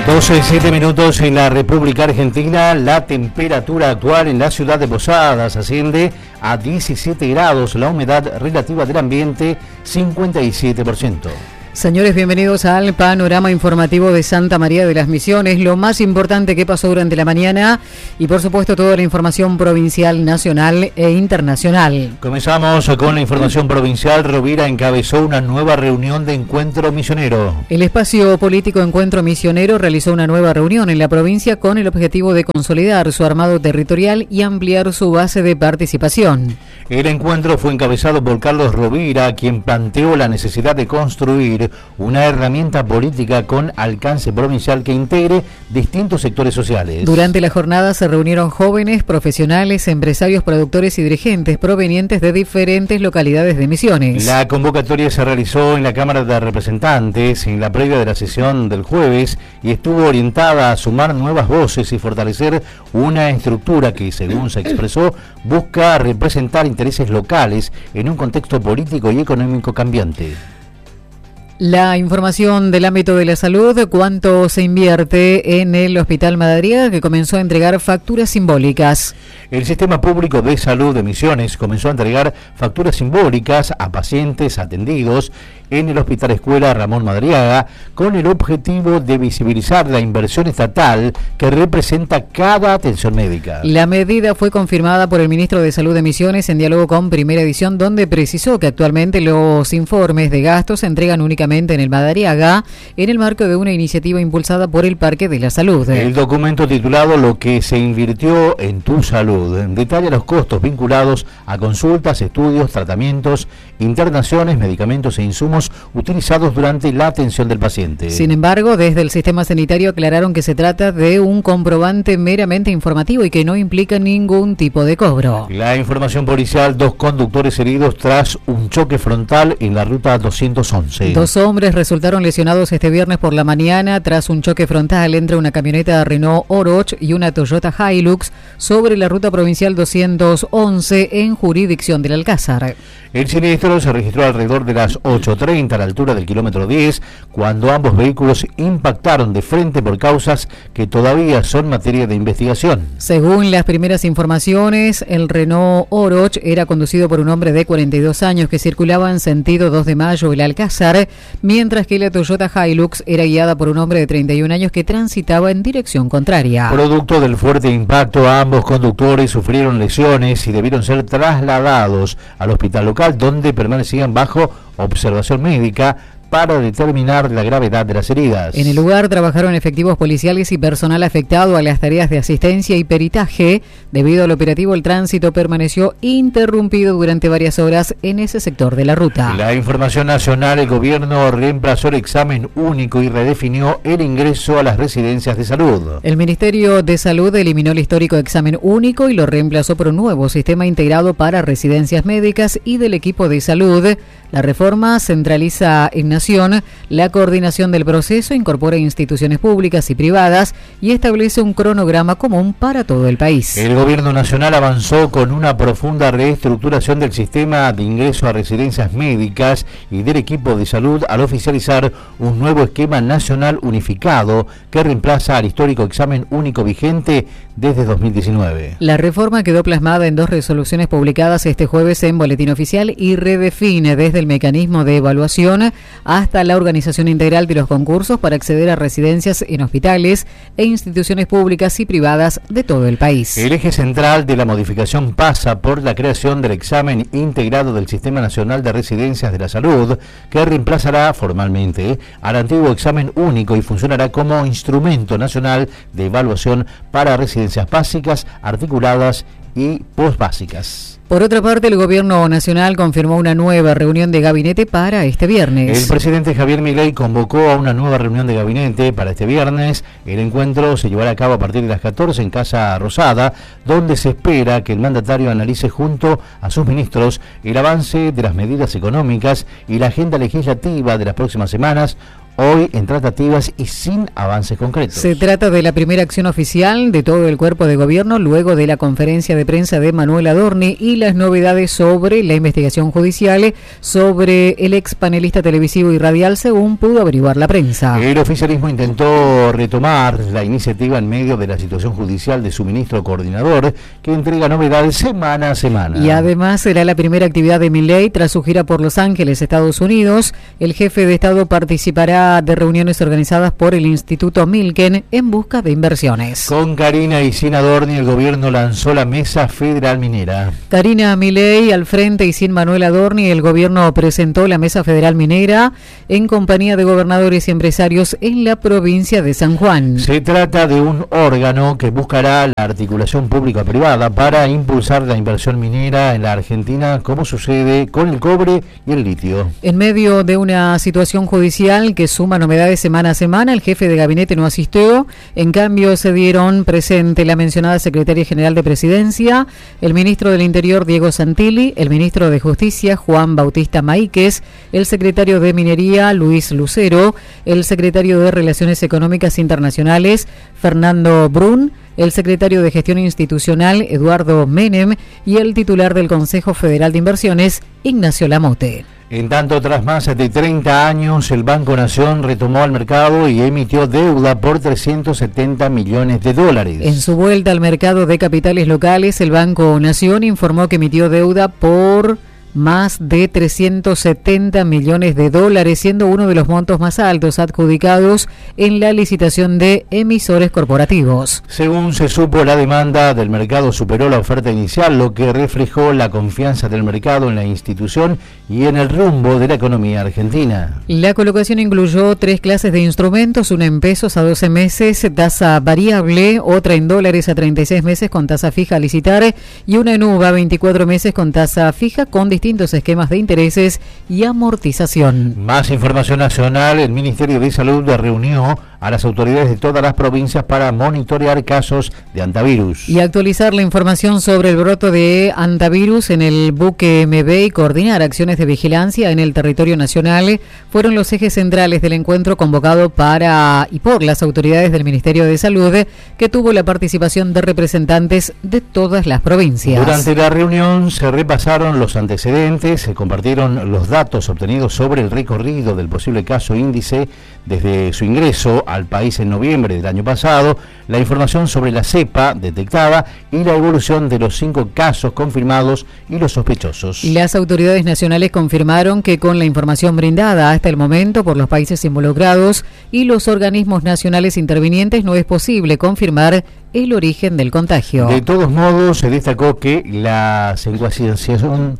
12:07 en la República Argentina. La temperatura actual en la ciudad de Posadas asciende a 17 grados. La humedad relativa del ambiente, 57%. Señores, bienvenidos al panorama informativo de Santa María de las Misiones. Lo más importante que pasó durante la mañana y, por supuesto, toda la información provincial, nacional e internacional. Comenzamos con la información provincial. Rovira encabezó una nueva reunión de encuentro misionero. El espacio político Encuentro Misionero realizó una nueva reunión en la provincia con el objetivo de consolidar su armado territorial y ampliar su base de participación. El encuentro fue encabezado por Carlos Rovira, quien planteó la necesidad de construir una herramienta política con alcance provincial que integre distintos sectores sociales. Durante la jornada se reunieron jóvenes, profesionales, empresarios, productores y dirigentes provenientes de diferentes localidades de Misiones. La convocatoria se realizó en la Cámara de Representantes en la previa de la sesión del jueves y estuvo orientada a sumar nuevas voces y fortalecer una estructura que, según se expresó, busca representar intereses locales en un contexto político y económico cambiante. La información del ámbito de la salud: cuánto se invierte en el Hospital Madariaga, que comenzó a entregar facturas simbólicas. El Sistema Público de Salud de Misiones comenzó a entregar facturas simbólicas a pacientes atendidos en el Hospital Escuela Ramón Madariaga, con el objetivo de visibilizar la inversión estatal que representa cada atención médica. La medida fue confirmada por el ministro de Salud de Misiones en diálogo con Primera Edición, donde precisó que actualmente los informes de gastos se entregan únicamente en el Madariaga, en el marco de una iniciativa impulsada por el Parque de la Salud. El documento titulado Lo que se invirtió en tu salud detalla los costos vinculados a consultas, estudios, tratamientos, internaciones, medicamentos e insumos utilizados durante la atención del paciente. Sin embargo, desde el sistema sanitario aclararon que se trata de un comprobante meramente informativo y que no implica ningún tipo de cobro. La información policial: 2 conductores heridos tras un choque frontal en la ruta 211. 2 hombres resultaron lesionados este viernes por la mañana tras un choque frontal entre una camioneta Renault Oroch y una Toyota Hilux sobre la ruta provincial 211 en jurisdicción del Alcázar. El siniestro se registró alrededor de las 8:30 a la altura del kilómetro 10, cuando ambos vehículos impactaron de frente por causas que todavía son materia de investigación. Según las primeras informaciones, el Renault Oroch era conducido por un hombre de 42 años que circulaba en sentido 2 de Mayo el Alcázar, mientras que la Toyota Hilux era guiada por un hombre de 31 años que transitaba en dirección contraria. Producto del fuerte impacto, ambos conductores sufrieron lesiones y debieron ser trasladados al hospital local, donde permanecían bajo observación médica para determinar la gravedad de las heridas. En el lugar trabajaron efectivos policiales y personal afectado a las tareas de asistencia y peritaje. Debido al operativo, el tránsito permaneció interrumpido durante varias horas en ese sector de la ruta. La información nacional: el gobierno reemplazó el examen único y redefinió el ingreso a las residencias de salud. El Ministerio de Salud eliminó el histórico examen único y lo reemplazó por un nuevo sistema integrado para residencias médicas y del equipo de salud. La reforma centraliza en Nación la coordinación del proceso, incorpora instituciones públicas y privadas y establece un cronograma común para todo el país. El gobierno nacional avanzó con una profunda reestructuración del sistema de ingreso a residencias médicas y del equipo de salud al oficializar un nuevo esquema nacional unificado que reemplaza al histórico examen único vigente desde 2019. La reforma quedó plasmada en 2 resoluciones publicadas este jueves en Boletín Oficial y redefine desde el mecanismo de evaluación hasta la organización integral de los concursos para acceder a residencias en hospitales e instituciones públicas y privadas de todo el país. El eje central de la modificación pasa por la creación del examen integrado del Sistema Nacional de Residencias de la Salud, que reemplazará formalmente al antiguo examen único y funcionará como instrumento nacional de evaluación para residencias básicas, articuladas y posbásicas. Por otra parte, el Gobierno Nacional confirmó una nueva reunión de gabinete para este viernes. El presidente Javier Milei convocó a una nueva reunión de gabinete para este viernes. El encuentro se llevará a cabo a partir de las 14 en Casa Rosada, donde se espera que el mandatario analice junto a sus ministros el avance de las medidas económicas y la agenda legislativa de las próximas semanas, hoy en tratativas y sin avances concretos. Se trata de la primera acción oficial de todo el cuerpo de gobierno luego de la conferencia de prensa de Manuel Adorni y las novedades sobre la investigación judicial sobre el ex panelista televisivo y radial, según pudo averiguar la prensa. El oficialismo intentó retomar la iniciativa en medio de la situación judicial de su ministro coordinador, que entrega novedades semana a semana. Y además será la primera actividad de Milei tras su gira por Los Ángeles, Estados Unidos. El jefe de Estado participará de reuniones organizadas por el Instituto Milken en busca de inversiones. Con Karina y sin Adorni, el gobierno lanzó la Mesa Federal Minera. Karina Milei al frente y sin Manuel Adorni, el gobierno presentó la Mesa Federal Minera en compañía de gobernadores y empresarios en la provincia de San Juan. Se trata de un órgano que buscará la articulación pública-privada para impulsar la inversión minera en la Argentina, como sucede con el cobre y el litio. En medio de una situación judicial que suma novedades semana a semana, el jefe de gabinete no asistió. En cambio, se dieron presente la mencionada secretaria general de Presidencia, el ministro del Interior, Diego Santilli, el ministro de Justicia, Juan Bautista Maíquez, el secretario de Minería, Luis Lucero, el secretario de Relaciones Económicas Internacionales, Fernando Brun, el secretario de Gestión Institucional, Eduardo Menem, y el titular del Consejo Federal de Inversiones, Ignacio Lamote. En tanto, tras más de 30 años, el Banco Nación retomó al mercado y emitió deuda por $370 millones. En su vuelta al mercado de capitales locales, el Banco Nación informó que emitió deuda por más de $370 millones, siendo uno de los montos más altos adjudicados en la licitación de emisores corporativos. Según se supo, la demanda del mercado superó la oferta inicial, lo que reflejó la confianza del mercado en la institución y en el rumbo de la economía argentina. La colocación incluyó 3 clases de instrumentos, una en pesos a 12 meses, tasa variable, otra en dólares a 36 meses con tasa fija a licitar y una en UVA a 24 meses con tasa fija con distintos esquemas de intereses y amortización. Más información nacional. El Ministerio de Salud reunió a las autoridades de todas las provincias para monitorear casos de hantavirus y actualizar la información sobre el brote de hantavirus en el buque MB y coordinar acciones de vigilancia en el territorio nacional fueron los ejes centrales del encuentro convocado para y por las autoridades del Ministerio de Salud, que tuvo la participación de representantes de todas las provincias. Durante la reunión se repasaron los antecedentes, se compartieron los datos obtenidos sobre el recorrido del posible caso índice desde su ingreso al país en noviembre del año pasado, la información sobre la cepa detectada y la evolución de los 5 casos confirmados y los sospechosos. Las autoridades nacionales confirmaron que con la información brindada hasta el momento por los países involucrados y los organismos nacionales intervinientes no es posible confirmar el origen del contagio. De todos modos, se destacó que la secuenciación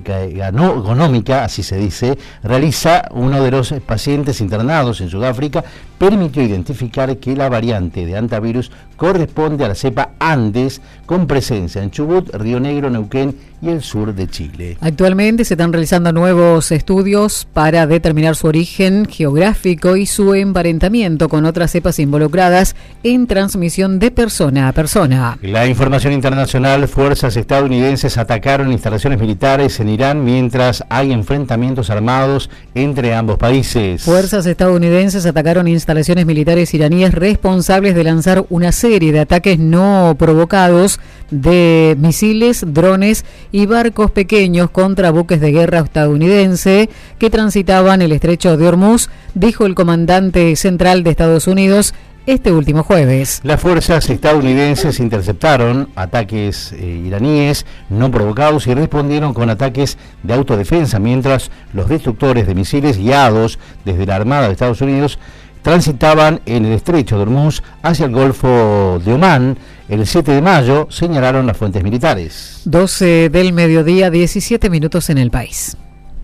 económica, así se dice, realiza uno de los pacientes internados en Sudáfrica, permitió identificar que la variante de hantavirus corresponde a la cepa Andes, con presencia en Chubut, Río Negro, Neuquén y el sur de Chile. Actualmente se están realizando nuevos estudios para determinar su origen geográfico y su emparentamiento con otras cepas involucradas en transmisión de persona a persona. La información internacional: fuerzas estadounidenses atacaron instalaciones militares en Irán mientras hay enfrentamientos armados entre ambos países. Fuerzas estadounidenses atacaron instalaciones militares iraníes responsables de lanzar una serie de ataques no provocados de misiles, drones y barcos pequeños contra buques de guerra estadounidense que transitaban el estrecho de Hormuz, dijo el comandante central de Estados Unidos este último jueves. Las fuerzas estadounidenses interceptaron ataques iraníes no provocados y respondieron con ataques de autodefensa, mientras los destructores de misiles guiados desde la Armada de Estados Unidos transitaban en el estrecho de Hormuz hacia el Golfo de Omán. El 7 de mayo, señalaron las fuentes militares. 12 del mediodía, 17 minutos en el país.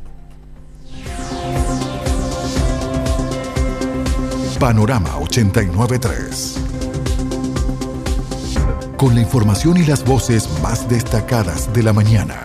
Panorama 89.3. Con la información y las voces más destacadas de la mañana.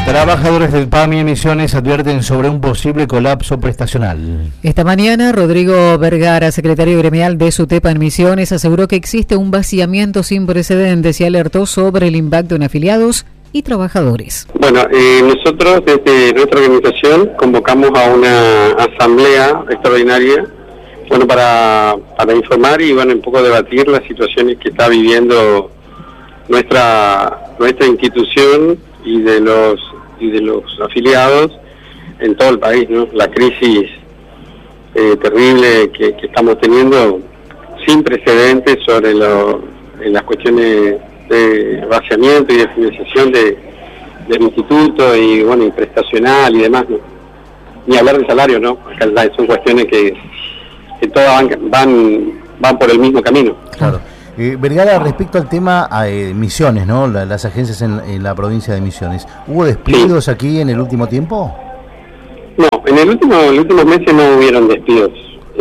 Trabajadores del PAMI en Misiones advierten sobre un posible colapso prestacional. Esta mañana, Rodrigo Vergara, secretario gremial de SUTEPA en Misiones, aseguró que existe un vaciamiento sin precedentes y alertó sobre el impacto en afiliados y trabajadores. Bueno, nosotros desde nuestra organización convocamos a una asamblea extraordinaria, bueno, para informar y bueno, un poco debatir las situaciones que está viviendo nuestra institución y de los afiliados en todo el país, ¿no? La crisis terrible que estamos teniendo sin precedentes sobre las cuestiones de vaciamiento y de financiación del instituto y bueno, y prestacional y demás, ¿no? Ni hablar de salario, ¿no? Son cuestiones que todas van por el mismo camino. Claro. Vergara, respecto al tema Misiones, ¿no? Las agencias en la provincia de Misiones, ¿hubo despidos aquí en el último tiempo? No, en los últimos meses no hubieron despidos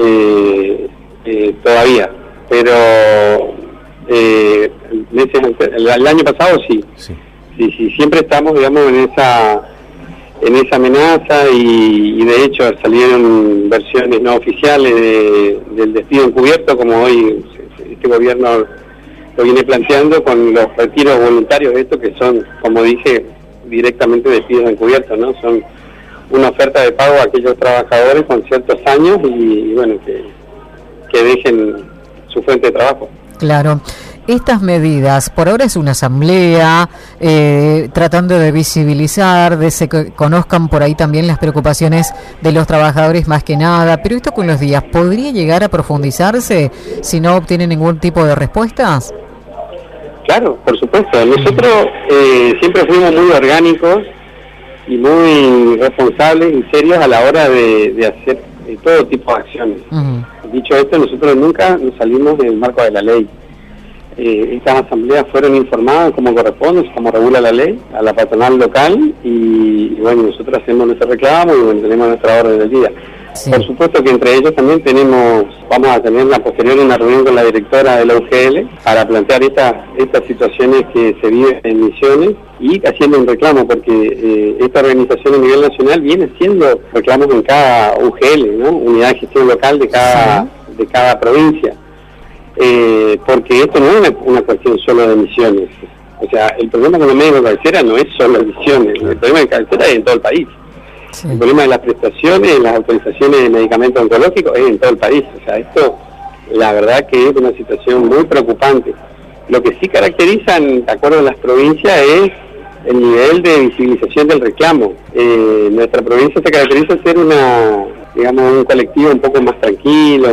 todavía, pero el año pasado sí, siempre estamos, digamos, en esa amenaza y de hecho salieron versiones no oficiales del despido encubierto, como hoy este gobierno lo viene planteando con los retiros voluntarios de esto, que son, como dije, directamente despidos encubiertos, ¿no? Son una oferta de pago a aquellos trabajadores con ciertos años y bueno, que dejen su fuente de trabajo. Claro. Estas medidas, por ahora es una asamblea, tratando de visibilizar, de que conozcan por ahí también las preocupaciones de los trabajadores más que nada, pero esto con los días, ¿podría llegar a profundizarse si no obtiene ningún tipo de respuestas? Claro, por supuesto. Nosotros siempre fuimos muy orgánicos y muy responsables y serios a la hora de hacer todo tipo de acciones. Dicho esto, nosotros nunca nos salimos del marco de la ley. Estas asambleas fueron informadas como corresponde, como regula la ley, a la patronal local y bueno, nosotros hacemos nuestro reclamo y bueno, tenemos nuestra orden del día. Sí. Por supuesto que entre ellos también vamos a tener la posterior una reunión con la directora de la UGL para plantear estas situaciones que se viven en Misiones y haciendo un reclamo, porque esta organización a nivel nacional viene haciendo reclamos en cada UGL, ¿no? Unidad de gestión local de cada provincia. Porque esto no es una cuestión solo de Misiones. O sea, el problema con los médicos de cabecera no es solo de Misiones, el problema de cabecera es en todo el país. Sí. El problema de las prestaciones, las autorizaciones de medicamentos oncológicos es en todo el país. O sea, esto la verdad que es una situación muy preocupante. Lo que sí caracteriza, de acuerdo a las provincias, es el nivel de visibilización del reclamo. Nuestra provincia se caracteriza por ser un colectivo un poco más tranquilo.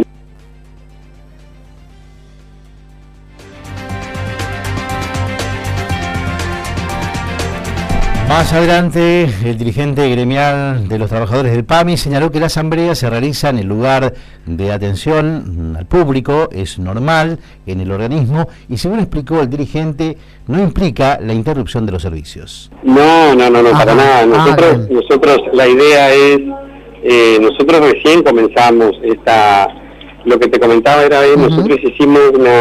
Más adelante, el dirigente gremial de los trabajadores del PAMI señaló que la asamblea se realiza en el lugar de atención al público, es normal en el organismo y según explicó el dirigente, no implica la interrupción de los servicios. No, para nada. Nosotros la idea es, nosotros recién comenzamos lo que te comentaba era, nosotros hicimos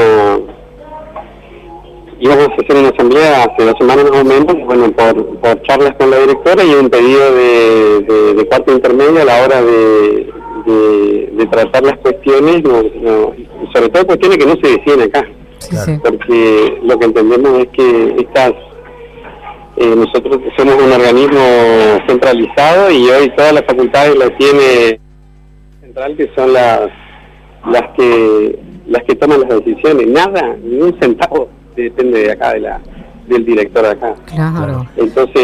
íbamos a hacer una asamblea hace 2 semanas más o menos, bueno, por charlas con la directora y un pedido de cuarto intermedio a la hora de tratar las cuestiones, sobre todo cuestiones que no se deciden acá, porque lo que entendemos es que nosotros somos un organismo centralizado y hoy todas las facultades las tiene central, que son las que toman las decisiones, nada, ni un centavo depende de acá, del director de acá. Claro. Entonces,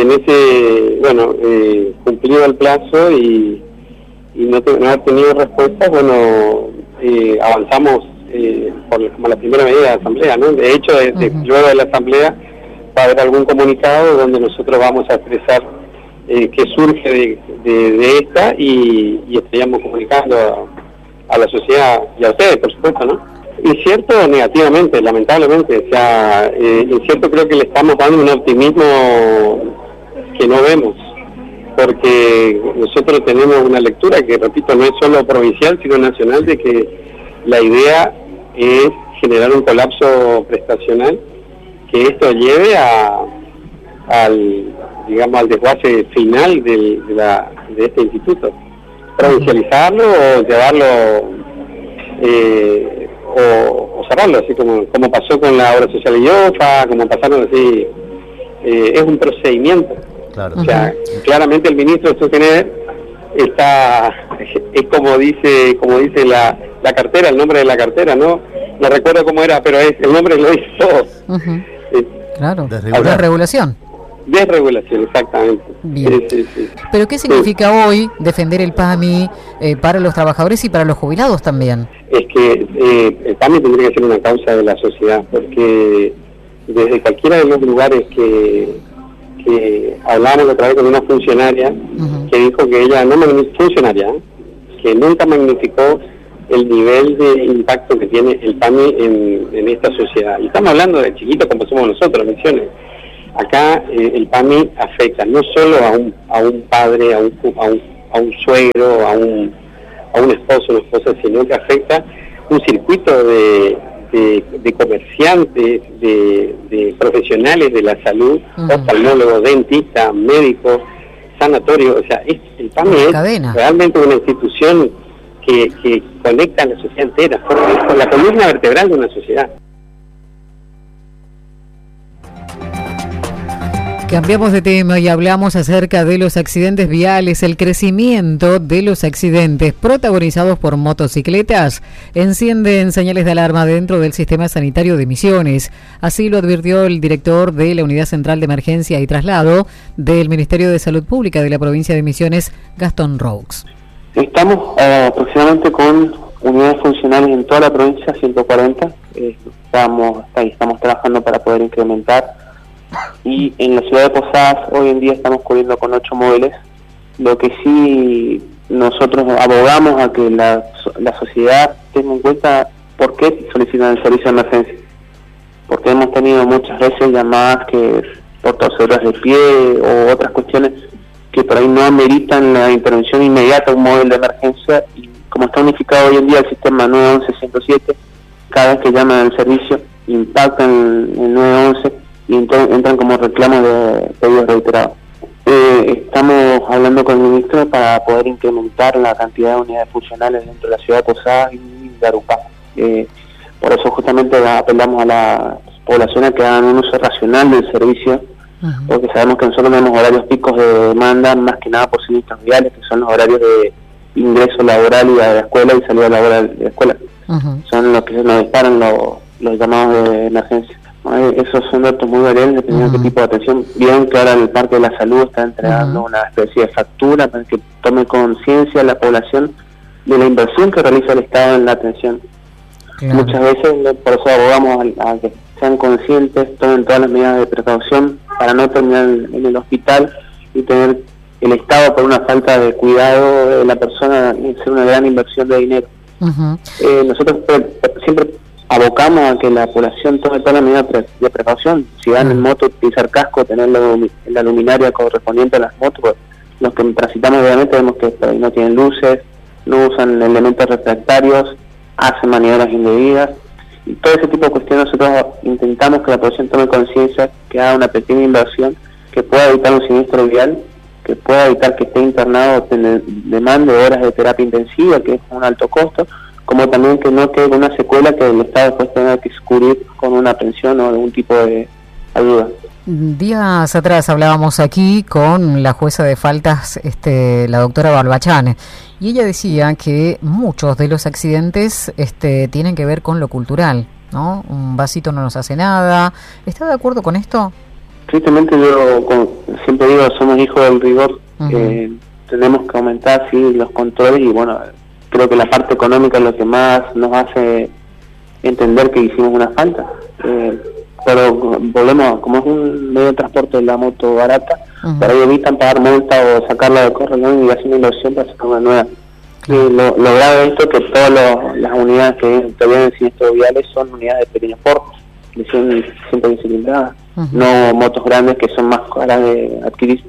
cumplido el plazo y no haber tenido respuesta, avanzamos como la primera medida de la asamblea, ¿no? De hecho, luego de la asamblea va a haber algún comunicado donde nosotros vamos a expresar qué surge de esta y estaríamos comunicando a la sociedad y a ustedes, por supuesto, ¿no? Incierto negativamente, lamentablemente, o sea, incierto creo que le estamos dando un optimismo que no vemos, porque nosotros tenemos una lectura que, repito, no es solo provincial, sino nacional, de que la idea es generar un colapso prestacional, que esto lleve digamos, al desguace final de este instituto. Provincializarlo o llevarlo o cerrarlo, así como pasó con la obra social de Iofa, como pasaron así. Es un procedimiento. Claro. O sea, claramente el ministro de Sostener es como dice la cartera, el nombre de la cartera, no recuerdo cómo era, pero el nombre lo dice todo. Claro, desregulación. Desregulación, exactamente. Bien. Sí. Pero ¿qué significa hoy defender el PAMI para los trabajadores y para los jubilados también? Es que el PAMI tendría que ser una causa de la sociedad, porque desde cualquiera de los lugares que hablamos otra vez con una funcionaria que dijo que ella que nunca magnificó el nivel de impacto que tiene el PAMI en esta sociedad. Y estamos hablando de chiquitos como somos nosotros, Misiones. Acá el PAMI afecta no solo a un padre, a un suegro, a un esposo, una esposa, sino que afecta un circuito de comerciantes, de profesionales de la salud, oftalmólogos, dentistas, médicos, sanatorios. O sea, el PAMI es realmente una institución que conecta a la sociedad entera, con la columna vertebral de una sociedad. Cambiamos de tema y hablamos acerca de los accidentes viales. El crecimiento de los accidentes protagonizados por motocicletas encienden señales de alarma dentro del sistema sanitario de Misiones. Así lo advirtió el director de la Unidad Central de Emergencia y Traslado del Ministerio de Salud Pública de la provincia de Misiones, Gastón Roux. Estamos aproximadamente con unidades funcionales en toda la provincia, 140. Estamos trabajando para poder incrementar. Y en la ciudad de Posadas hoy en día estamos corriendo con 8 móviles. Lo que sí nosotros abogamos a que la sociedad tenga en cuenta por qué solicitan el servicio de emergencia, porque hemos tenido muchas veces llamadas que por torceduras de pie o otras cuestiones que por ahí no ameritan la intervención inmediata de un móvil de emergencia, y como está unificado hoy en día el sistema 911-107, cada vez que llaman al servicio impactan el 911 y entran como reclamos de pedidos reiterados. Estamos hablando con el ministro para poder incrementar la cantidad de unidades funcionales dentro de la ciudad de Posadas y de Arupá. Por eso justamente apelamos a las poblaciones que hagan un uso racional del servicio, porque sabemos que nosotros tenemos horarios picos de demanda, más que nada por sinistros viales, que son los horarios de ingreso laboral y a la escuela y salida laboral de la escuela. Son los que nos disparan los llamados de emergencia. Esos son datos muy variables dependiendo de qué tipo de atención. Bien que ahora el Parque de la Salud está entregando una especie de factura para que tome conciencia la población de la inversión que realiza el Estado en la atención. Muchas veces, por eso abogamos a que sean conscientes, tomen todas las medidas de precaución para no terminar en el hospital y tener el Estado por una falta de cuidado de la persona y hacer una gran inversión de dinero. Nosotros siempre abocamos a que la población tome toda la medida de precaución. Si van en moto, utilizar casco, tener la luminaria correspondiente a las motos. Pues, los que transitamos obviamente vemos que no tienen luces, no usan elementos refractarios, hacen maniobras indebidas, y todo ese tipo de cuestiones. Nosotros intentamos que la población tome conciencia, que haga una pequeña inversión que pueda evitar un siniestro vial, que pueda evitar que esté internado, demande horas de terapia intensiva, que es un alto costo, como también que no quede una secuela que el Estado después tenga que cubrir con una pensión o algún tipo de ayuda. Días atrás hablábamos aquí con la jueza de faltas, la doctora Barbachán, y ella decía que muchos de los accidentes tienen que ver con lo cultural, ¿no? Un vasito no nos hace nada. ¿Está de acuerdo con esto? Tristemente yo siempre digo, somos hijos del rigor. Tenemos que aumentar los controles y bueno, creo que la parte económica es lo que más nos hace entender que hicimos una falta. Pero volvemos, como es un medio de transporte de la moto barata, por ahí evitan pagar multa o sacarla de corralón y hacer una inversión para sacar una nueva. Lo grave de esto es que todas las unidades que intervienen en siniestros viales son unidades de pequeños portes, de 100 cilindradas, no motos grandes que son más caras de adquirir.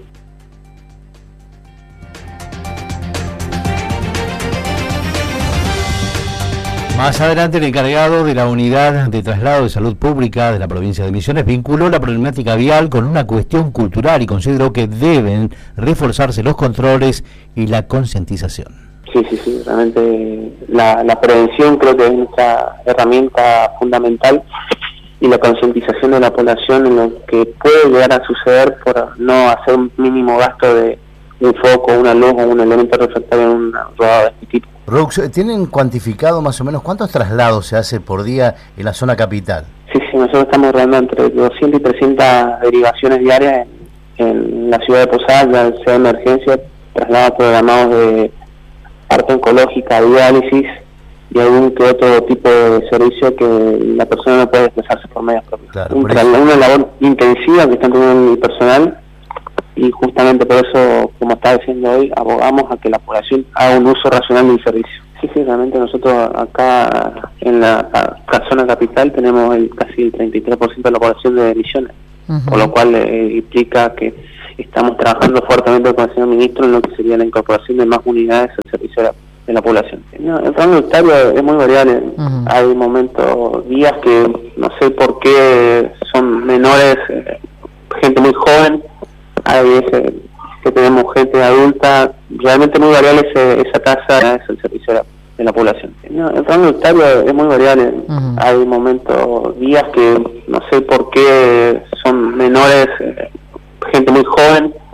Más adelante, el encargado de la Unidad de Traslado de Salud Pública de la provincia de Misiones vinculó la problemática vial con una cuestión cultural y consideró que deben reforzarse los controles y la concientización. Sí, realmente la prevención creo que es nuestra herramienta fundamental, y la concientización de la población en lo que puede llegar a suceder por no hacer un mínimo gasto de un foco, una luz o un elemento refractario en un rodado de este tipo. Rux, ¿tienen cuantificado más o menos cuántos traslados se hace por día en la zona capital? Sí, nosotros estamos rodando entre 200 y 300 derivaciones diarias en la ciudad de Posadas, ya sea de emergencia, traslados programados de parte oncológica, diálisis y algún que otro tipo de servicio que la persona no puede desplazarse por medios propios. Claro, una labor intensiva que está en el personal, y justamente por eso, como está diciendo hoy, abogamos a que la población haga un uso racional del servicio. Sí, realmente nosotros acá en la zona capital tenemos casi el 33% de la población de Misiones, por lo cual implica que estamos trabajando fuertemente con el señor ministro en lo que sería la incorporación de más unidades al servicio de la población. El rango etario es muy variable. Hay momentos, días que no sé por qué son menores, gente muy joven. Hay veces que tenemos gente adulta, realmente muy variable esa tasa, es el servicio de la población. El rango etario es muy variable. Hay momentos, días que no sé por qué son menores, gente muy joven.